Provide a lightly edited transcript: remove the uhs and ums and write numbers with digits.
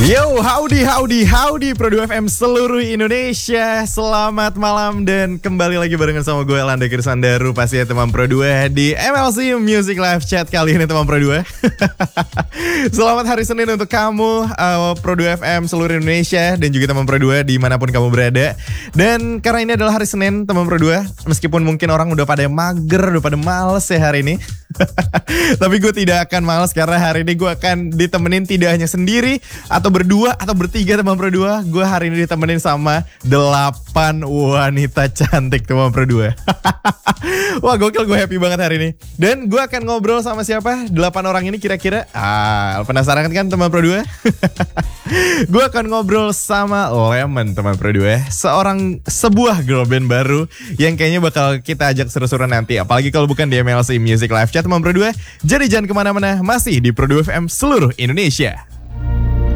Yo, howdy Pro 2 FM seluruh Indonesia. Selamat malam dan kembali lagi barengan sama gue Landa Kirsandaru, pastinya teman Pro 2 di MLC Music Live Chat kali ini teman Pro 2. Selamat hari Senin untuk kamu Pro 2 FM seluruh Indonesia dan juga teman Pro 2 dimanapun kamu berada. Dan karena ini adalah hari Senin teman Pro 2, meskipun mungkin orang udah pada mager, udah pada males ya hari ini. Tapi gue tidak akan males karena hari ini gue akan ditemenin tidak hanya sendiri atau berdua atau bertiga teman Pro 2. Gue hari ini ditemenin sama 8 wanita cantik teman Pro 2. Wah gokil, gue happy banget hari ini. Dan gue akan ngobrol sama siapa? 8 orang ini kira-kira. Penasaran kan teman Pro 2? Gue akan ngobrol sama Lemon teman Pro 2. Sebuah girl band baru yang kayaknya bakal kita ajak seru-seruan nanti. Apalagi kalau bukan di MLC Music Live Chat teman Pro 2. Jadi jangan kemana-mana, masih di Pro 2 FM seluruh Indonesia.